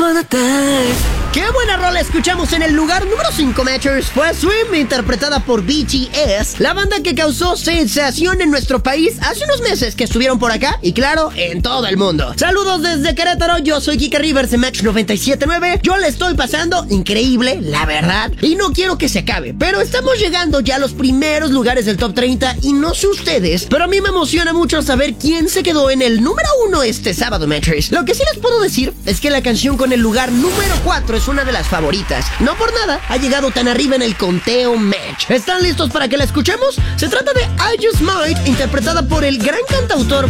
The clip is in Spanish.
Qué buena rola escuchamos en el lugar número 5, Matchers. Fue Swim, interpretada por BTS, la banda que causó sensación en nuestro país hace unos meses que estuvieron por acá y claro, en todo el mundo. Saludos desde Querétaro, yo soy Kike Rivers de Match 97.9. Yo le estoy pasando increíble, la verdad, y no quiero que se acabe, pero estamos llegando ya a los primeros lugares del Top 30 y no sé ustedes, pero a mí me emociona mucho saber quién se quedó en el número 1 este sábado, Matchers. Lo que sí les puedo decir es que la canción con el lugar número 4 es una de las favoritas. No por nada ha llegado tan arriba en el conteo Match. ¿Están listos para que la escuchemos? Se trata de I Just Might, interpretada por el gran cantautor